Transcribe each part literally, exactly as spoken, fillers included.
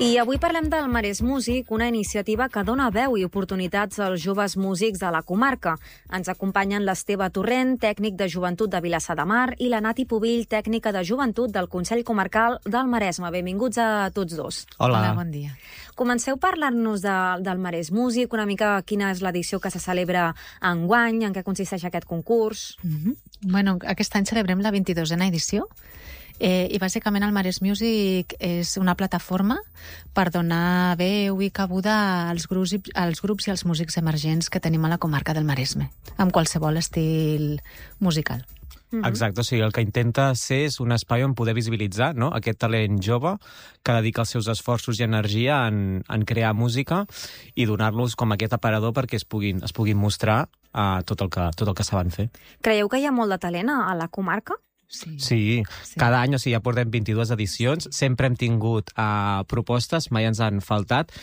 I avui parlem del Marès Músic, una iniciativa que dona veu i oportunitats als joves músics de la comarca. Ens acompanyen l'Esteve Torrent, tècnic de joventut de Vilassar de Mar, i la Nati Pubill, tècnica de joventut del Consell Comarcal del Maresme. Benvinguts a tots dos. Hola. Hola, bon dia. Comenceu parlant-nos de, del Marès Músic, una mica quina és l'edició que se celebra enguany, en què consisteix aquest concurs. Mm-hmm. Bueno, aquest any celebrem la vint-i-dosena edició. Eh, I bàsicament el Marès Music és una plataforma per donar veu i cabuda als grups, als grups i als músics emergents que tenim a la comarca del Maresme, amb qualsevol estil musical. Mm-hmm. Exacte, o sigui, el que intenta ser és un espai on poder visibilitzar, no?, aquest talent jove que dedica els seus esforços i energia en, en crear música i donar-los com aquest aparador perquè es puguin, es puguin mostrar uh, tot el que, tot el que saben fer. Creieu que hi ha molt de talent a, a la comarca? Sí. Sí, sí, cada any, o sigui, ja portem vint-i-dues edicions, sempre hem tingut uh, propostes, mai ens han faltat,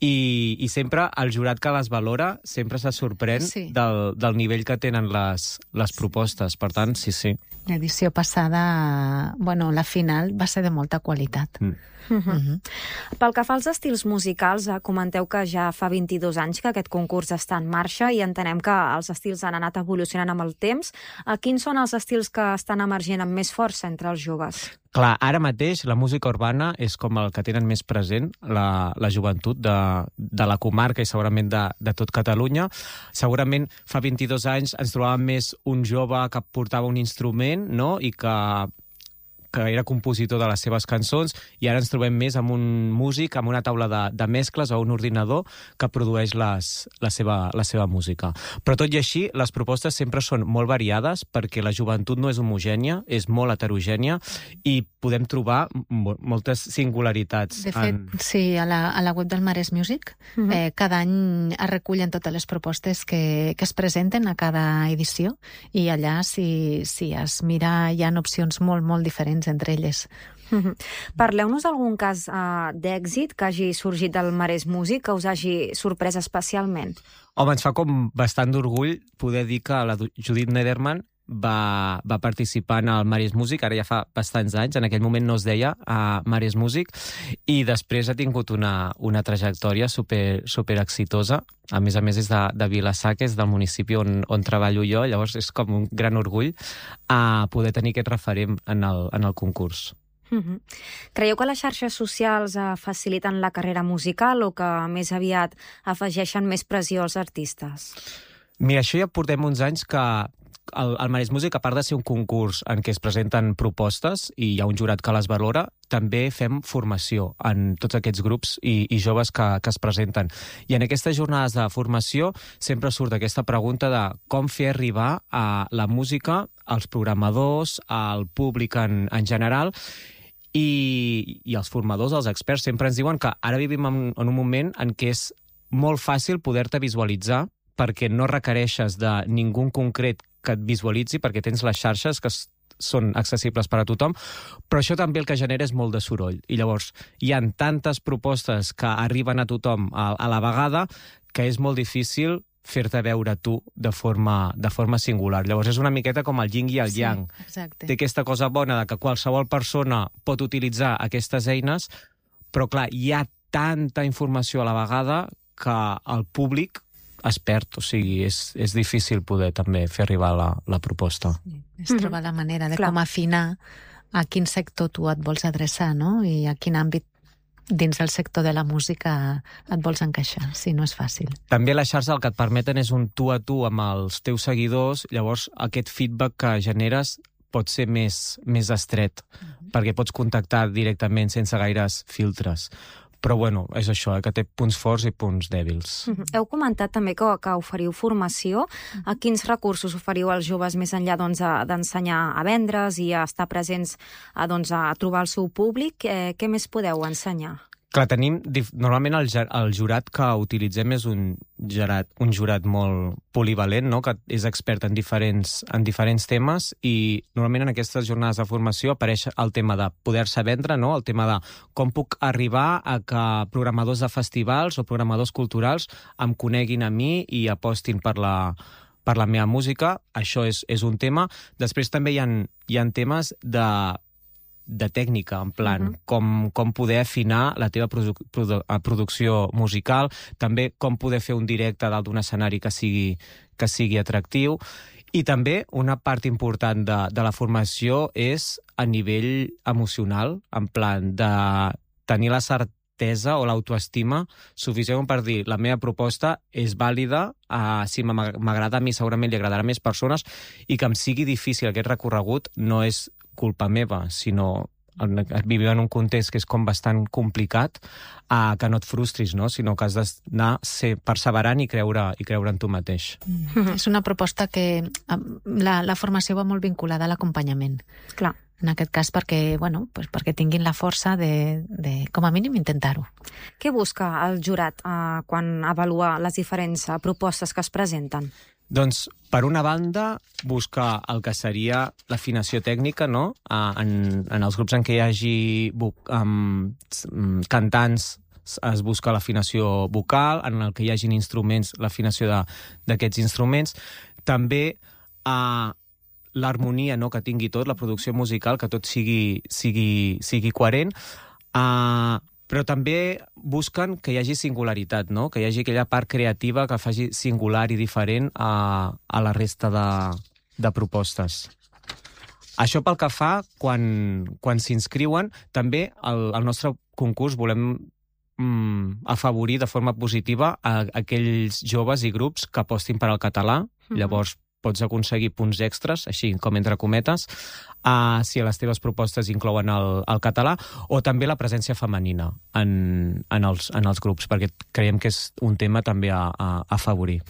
i, i sempre el jurat que les valora sempre se sorprèn sí. del, del nivell que tenen les, les propostes. Per tant, sí, sí. L'edició passada, bueno, la final va ser de molta qualitat. Mm. Uh-huh. Uh-huh. Pel que fa als estils musicals, comenteu que ja fa vint-i-dos anys que aquest concurs està en marxa i entenem que els estils han anat evolucionant amb el temps. Quins són els estils que estan emergent amb més força entre els joves? Clar, ara mateix la música urbana és com el que tenen més present la, la joventut de, de la comarca i segurament de, de tot Catalunya. Segurament fa vint-i-dos anys ens trobàvem més un jove que portava un instrument, no?, i que que era compositor de les seves cançons, i ara ens trobem més amb un músic, amb una taula de, de mescles o un ordinador que produeix les, la, seva, la seva música. Però tot i així, les propostes sempre són molt variades perquè la joventut no és homogènia, és molt heterogènia i podem trobar moltes singularitats. De fet, en... sí, a la, a la web del Marès Music uh-huh. eh, cada any es recullen totes les propostes que, que es presenten a cada edició i allà, si, si es mira, hi ha opcions molt, molt diferents entre elles. Uh-huh. Parleu-nos d'algun cas uh, d'èxit que hagi sorgit del Marès Music que us hagi sorprès especialment? Home, ens fa com bastant d'orgull poder dir que la Judith Nederman va, va participar en el Marès Music, ara ja fa bastants anys, en aquell moment no es deia uh, Marès Music, i després ha tingut una, una trajectòria super, super exitosa. A més a més és de, de Vilassar, que és del municipi on, on treballo jo, llavors és com un gran orgull a uh, poder tenir aquest referent en el, en el concurs. Uh-huh. Creieu que les xarxes socials uh, faciliten la carrera musical o que més aviat afegeixen més pressió als artistes? Mira, això ja portem uns anys que el, el Marès Music, a part de ser un concurs en què es presenten propostes i hi ha un jurat que les valora, també fem formació en tots aquests grups i, i joves que, que es presenten. I en aquestes jornades de formació sempre surt aquesta pregunta de com fer arribar a la música als programadors, al públic en, en general, i, i els formadors, els experts, sempre ens diuen que ara vivim en, en un moment en què és molt fàcil poder-te visualitzar perquè no requereixes de ningú concret que et visualitzi, perquè tens les xarxes que són accessibles per a tothom, però això també el que genera és molt de soroll. I llavors hi ha tantes propostes que arriben a tothom a, a la vegada que és molt difícil fer-te veure tu de forma, de forma singular. Llavors és una miqueta com el yin i el yang. Sí, exacte. Té aquesta cosa bona de que qualsevol persona pot utilitzar aquestes eines, però clar, hi ha tanta informació a la vegada que el públic es perd, o sigui, és, és difícil poder també fer arribar la, la proposta. Sí, és trobar la manera de Clar. com afinar a quin sector tu et vols adreçar, no? I a quin àmbit dins del sector de la música et vols encaixar, si no és fàcil. També la xarxa el que et permeten és un tu a tu amb els teus seguidors, llavors aquest feedback que generes pot ser més, més estret, uh-huh. perquè pots contactar directament sense gaires filtres. Però, bueno, és això, eh, que té punts forts i punts dèbils. Uh-huh. Heu comentat també que, que oferiu formació. A quins recursos oferiu als joves més enllà doncs, d'ensenyar a vendre's i a estar presents a, doncs, a trobar el seu públic? Eh, què més podeu ensenyar? Clar, tenim... Normalment el, el jurat que utilitzem és un jurat, un jurat molt polivalent, no?, que és expert en diferents, en diferents temes, i normalment en aquestes jornades de formació apareix el tema de poder-se vendre, no?, el tema de com puc arribar a que programadors de festivals o programadors culturals em coneguin a mi i apostin per la, per la meva música. Això és, és un tema. Després també hi ha, hi ha temes de de tècnica, en plan, Mhm. com, com poder afinar la teva produ produ producció musical, també com poder fer un directe dalt d'un escenari que sigui, que sigui atractiu. I també una part important de, de la formació és a nivell emocional, en plan de tenir la certesa o l'autoestima suficient per dir la meva proposta és vàlida, uh, si m'agrada a mi segurament li agradarà a més persones, i que em sigui difícil aquest recorregut no és culpa meva, sinó vivim en un context que és com bastant complicat, uh, que no et frustris, no? Sinó que has d'anar ser perseverant i creure, i creure en tu mateix. Mm. És una proposta que la, la formació va molt vinculada a l'acompanyament. Clar. En aquest cas perquè, bueno, pues perquè tinguin la força de, de com a mínim, intentar-ho. Què busca el jurat eh, quan avalua les diferents eh, propostes que es presenten? Doncs, per una banda, buscar el que seria l'afinació tècnica, no? En, en els grups en què hi hagi um, cantants es busca l'afinació vocal, en el que hi hagin instruments, l'afinació d'aquests instruments. També uh, l'harmonia, no?, que tingui tot, la producció musical, que tot sigui, sigui, sigui coherent. Uh, però també busquen que hi hagi singularitat, no? Que hi hagi aquella part creativa que faci singular i diferent a, a la resta de, de propostes. Això pel que fa quan, quan s'inscriuen, també al, al nostre concurs volem mm, afavorir de forma positiva a, a aquells joves i grups que apostin per al català. Mm-hmm. Llavors pots aconseguir punts extras, així com entre cometes, uh, si a les teves propostes inclouen el, el català, o també la presència femenina en, en, els, en els grups, perquè creiem que és un tema també a, a, a afavorir.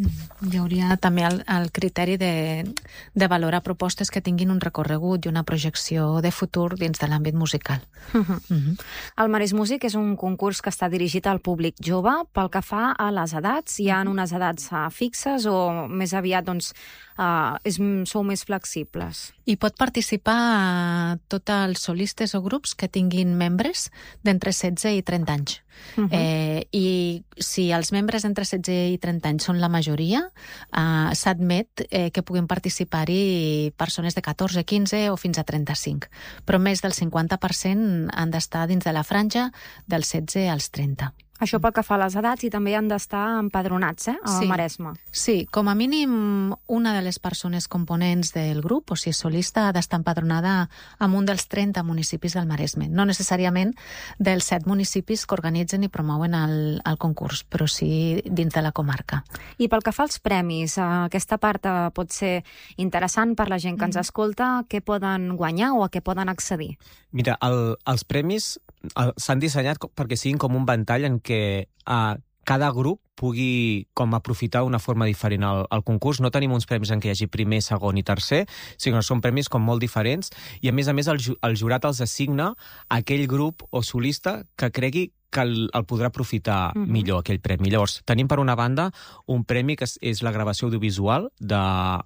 Hi hauria també el, el criteri de, de valorar propostes que tinguin un recorregut i una projecció de futur dins de l'àmbit musical. Uh-huh. Uh-huh. El Marès Music és un concurs que està dirigit al públic jove. Pel que fa a les edats, hi ha unes edats uh, fixes o més aviat doncs, uh, és, sou més flexibles? Hi pot participar tots els solistes o grups que tinguin membres d'entre setze i trenta anys. Uh-huh. eh, I si els membres entre setze i trenta anys són la majoria, eh, s'admet eh, que puguin participar-hi persones de catorze, quinze o fins a trenta-cinc. Però més del cinquanta per cent han d'estar dins de la franja dels setze als trenta. Això pel que fa a les edats, i també han d'estar empadronats, eh, al sí. Maresme. Sí, com a mínim una de les persones components del grup, o si és solista, ha d'estar empadronada en un dels trenta municipis del Maresme. No necessàriament dels set municipis que organitzen i promouen el, el concurs, però sí dins de la comarca. I pel que fa als premis, aquesta part pot ser interessant per la gent que ens escolta. Què poden guanyar o a què poden accedir? Mira, el, els premis s'han dissenyat perquè siguin com un ventall en què uh, cada grup pugui com aprofitar d'una forma diferent el, el concurs. No tenim uns premis en què hi hagi primer, segon i tercer, sinó que són premis com molt diferents, i a més a més el, el jurat els assigna a aquell grup o solista que cregui que el, el podrà aprofitar uh-huh. millor, aquell premi. Llavors, tenim per una banda un premi que és, és la gravació audiovisual, de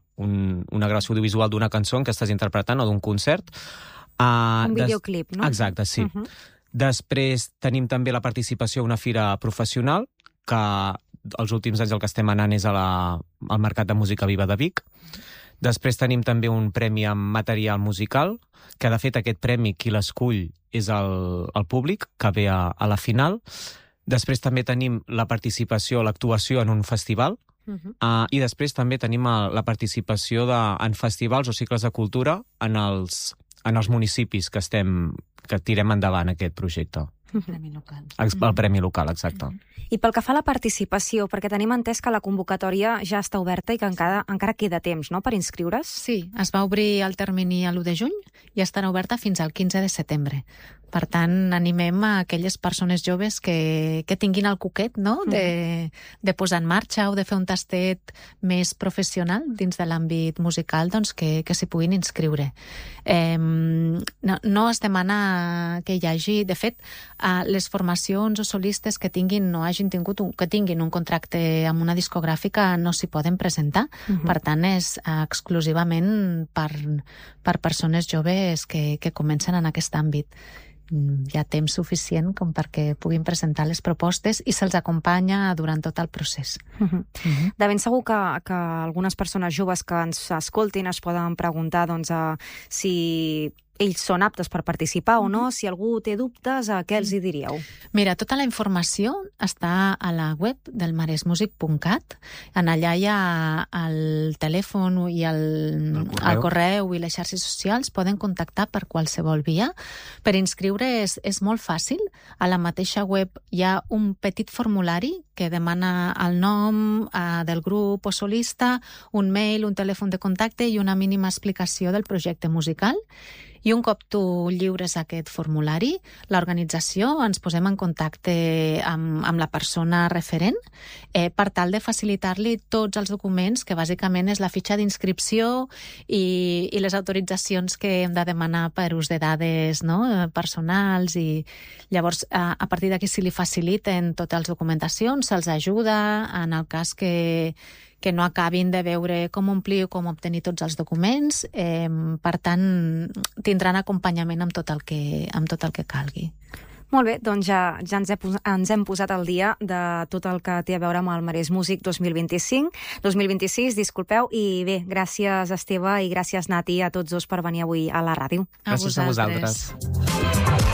un, una gravació audiovisual d'una cançó que estàs interpretant o d'un concert. Uh, un videoclip, no? Exacte, sí. Uh-huh. Després tenim també la participació a una fira professional, que els últims anys el que estem anant és a la, al Mercat de Música Viva de Vic. Després tenim també un premi en material musical, que de fet aquest premi qui l'escull és el, el públic, que ve a, a la final. Després també tenim la participació, l'actuació en un festival, uh-huh. uh, i després també tenim la participació de, en festivals o cicles de cultura en els, en els municipis que estem que tirem endavant aquest projecte. El premi local. El premi local, exacte. I pel que fa a la participació, perquè tenim entès que la convocatòria ja està oberta i que encara, encara queda temps, no?, per inscriure's? Sí, es va obrir el termini l'u de juny i estarà oberta fins al quinze de setembre. Per tant, animem a aquelles persones joves que, que tinguin el coquet, no?, de, de posar en marxa o de fer un tastet més professional dins de l'àmbit musical, doncs que, que s'hi puguin inscriure. Eh, no, no es demana que hi hagi, de fet, eh, les formacions o solistes que tinguin no hagin tingut un, que tinguin un contracte amb una discogràfica no s'hi poden presentar. Uh-huh. Per tant, és eh, exclusivament per, per persones joves que, que comencen en aquest àmbit. Hi ha temps suficient com perquè puguin presentar les propostes i se'ls acompanya durant tot el procés. Uh-huh. Uh-huh. De ben segur que, que algunes persones joves que ens escoltin es poden preguntar doncs, uh, si ells són aptes per participar o no? Si algú té dubtes, a què els hi diríeu? Mira, tota la informació està a la web del maresmusic punt cat. En allà hi ha el telèfon i el, el, correu. el correu i les xarxes socials. Poden contactar per qualsevol via. Per inscriure és, és molt fàcil. A la mateixa web hi ha un petit formulari que demana el nom eh, del grup o solista, un mail, un telèfon de contacte i una mínima explicació del projecte musical. I un cop tu lliures aquest formulari, l'organització ens posem en contacte amb, amb la persona referent eh, per tal de facilitar-li tots els documents, que bàsicament és la fitxa d'inscripció i, i les autoritzacions que hem de demanar per ús de dades, no?, personals. I llavors, a, a partir d'aquí, si li faciliten totes les documentacions, se'ls ajuda en el cas que que no acabin de veure com omplir o com obtenir tots els documents. Eh, per tant, tindran acompanyament amb tot el que, amb tot el que calgui. Molt bé, doncs ja, ja ens, he, ens hem posat al dia de tot el que té a veure amb el Maresmusic dos mil vint-i-cinc, dos mil vint-i-sis, disculpeu, i bé, gràcies Esteve i gràcies Nati a tots dos per venir avui a la ràdio. A gràcies vosaltres. a vosaltres.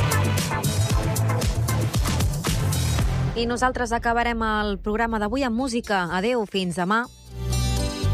I nosaltres acabarem el programa d'avui amb música. Adéu, fins demà.